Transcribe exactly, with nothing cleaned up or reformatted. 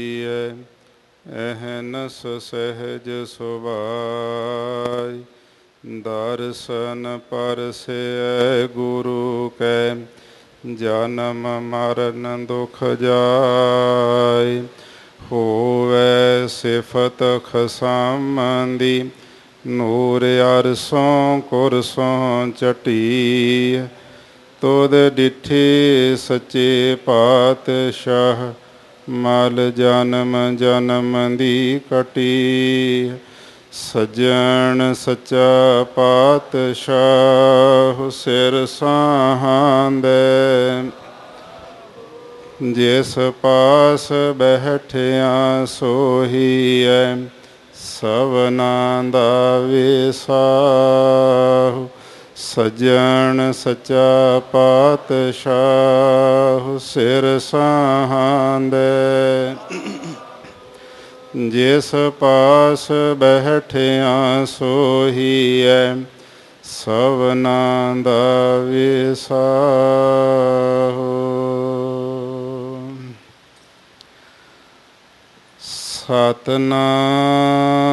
ਅਹਨਸ ਸਹਿਜ ਸੁਭਾਇ। ਦਰਸ਼ਨ ਪਰਸੈ ਗੁਰੂ ਕੈ, ਜਨਮ ਮਰਨ ਦੁਖ ਜਾਇ। ਹੋਵੈ ਸਿਫਤ ਖਸਮੰਦੀ, ਨੂਰ ਅਰਸੋਂ ਕੁਰਸੋਂ ਚਟੀ। ਤੁਧ ਡਿਠੇ ਸੱਚੇ ਪਾਤਸ਼ਾਹ, ਮਲ ਜਨਮ ਜਨਮ ਦੀ ਕਟੀ। ਸੱਜਣ ਸੱਚਾ ਪਾਤਸ਼ਾਹ, ਸਿਰ ਸਾਹਾਂਦੈ। ਜਿਸ ਪਾਸ ਬੈਠਿਆ ਸੋਹੀਐ, ਸਭਨਾ ਦਾ ਵਿਸਾਹੂ। ਸੱਜਣ ਸੱਚਾ ਪਾਤਸ਼ਾਹ, ਸਿਰ ਸਾਹਾਂਦੈ। ਜਿਸ ਪਾਸ ਬੈਠਿਆ ਸੋਹੀਐ, ਸਭਨਾ ਦਾ ਵਿਸਾਹੂ। ਸਤਿਨਾਮ